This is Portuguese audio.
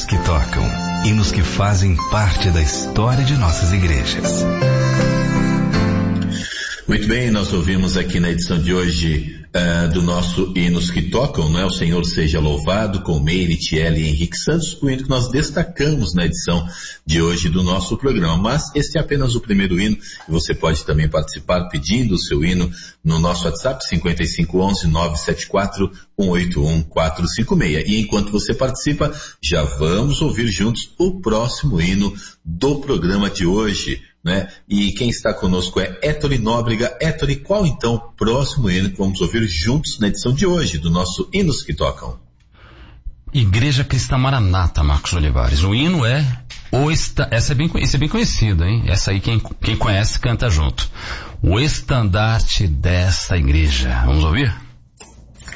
que tocam, hinos que fazem parte da história de nossas igrejas. Muito bem, nós ouvimos aqui na edição de hoje do nosso Hinos que Tocam, não é? O Senhor Seja Louvado, com Meire, Tiele e Henrique Santos, o hino que nós destacamos na edição de hoje do nosso programa. Mas este é apenas o primeiro hino, e você pode também participar pedindo o seu hino no nosso WhatsApp 5511-974-181-456. E enquanto você participa, já vamos ouvir juntos o próximo hino do programa de hoje, né? E quem está conosco é Ettore Nóbrega. Ettore, qual então o próximo hino que vamos ouvir juntos na edição de hoje do nosso Hinos que Tocam? Igreja Cristã Maranata, Marcos Olivares. O hino é esse é bem conhecido, hein? Essa aí quem conhece canta junto. O estandarte desta igreja. Vamos ouvir?